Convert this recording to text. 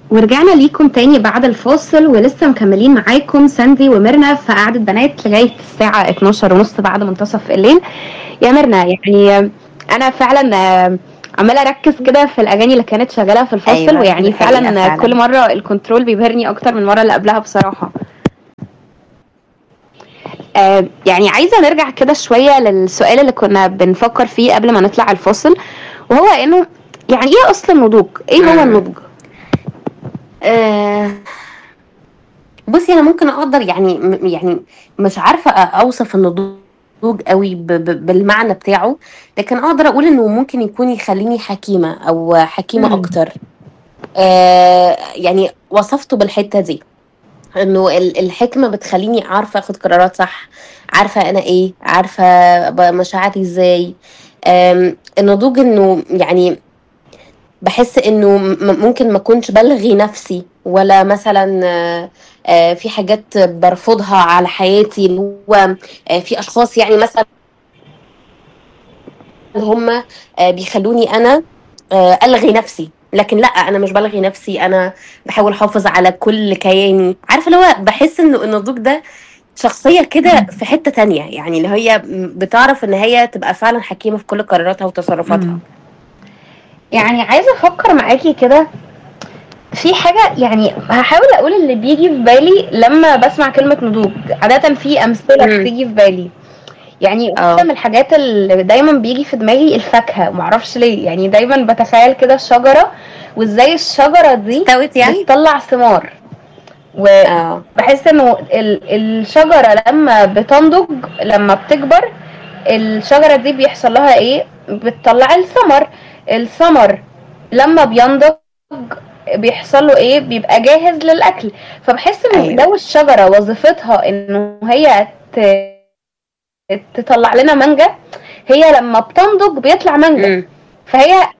ورجعنا ليكم تاني بعد الفاصل، ولسه مكملين معاكم ساندي وميرنا في قعدة بنات لغاية الساعة 12:30 بعد منتصف الليل. يا ميرنا، يعني أنا فعلا عمالة أركز كده في الأغاني اللي كانت شغالة في الفاصل، ايوه دي ويعني حقيقة فعلا كل فعلا. مرة الكنترول بيبهرني أكتر من المرة اللي قبلها بصراحة. يعني عايزة نرجع كده شوية للسؤال اللي كنا بنفكر فيه قبل ما نطلع الفاصل، وهو إنه يعني إيه أصلا النضوج؟ إيه هو امم النضج؟ آه بصي انا ممكن اقدر يعني مش عارفة اوصف النضوج قوي بالمعنى بتاعه، لكن اقدر اقول انه ممكن يكون يخليني حكيمة او حكيمة مم. اكتر. يعني وصفته بالحتة دي، انه الحكمة بتخليني عارفة اخد قرارات صح، عارفة انا ايه، عارفة مشاعري ازاي. النضوج انه يعني بحس انه ممكن ما اكونش بلغي نفسي، ولا مثلا في حاجات برفضها على حياتي، اللي هو في اشخاص يعني مثلا هم بيخلوني انا الغي نفسي، لكن لا انا مش بلغي نفسي، انا بحاول احافظ على كل كياني. عارفه اللي هو بحس انه النضوج ده شخصيه كده في حته تانية، يعني اللي هي بتعرف ان هي تبقى فعلا حكيمه في كل قراراتها وتصرفاتها. مم. يعني عايزة افكر معاكي كده في حاجة، يعني هحاول اقول اللي بيجي في بالي لما بسمع كلمة نضوج. عادة في امثلة امم بتيجي في بالي، يعني واحدة اه من الحاجات اللي دايما بيجي في دماغي الفاكهة، معرفش ليه، يعني دايما بتخيل كده الشجرة وازاي الشجرة دي استوت يعني. بتطلع ثمار. اه وبحس انه الشجرة لما بتنضج، لما بتكبر، الشجرة دي بيحصل لها ايه؟ بتطلع الثمر. الثمر لما بينضج بيحصل له ايه؟ بيبقى جاهز للاكل. فبحس انه ايوه. لو الشجرة وظيفتها انه هي تطلع لنا مانجا، هي لما بتنضج بيطلع مانجا. امم فهي